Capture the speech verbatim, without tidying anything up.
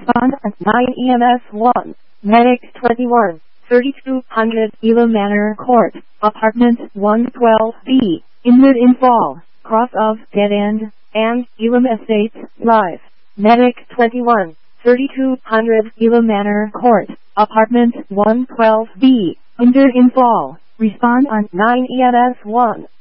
Respond on nine E M S one. Medic twenty-one, thirty-two hundred Elam Manor Court, Apartment one twelve B, Inwood in Fall, Cross of Dead End, and Elam Estates, Live. Medic twenty-one, thirty-two hundred Elam Manor Court, Apartment one twelve B, Inwood in Fall. Respond on nine E M S one.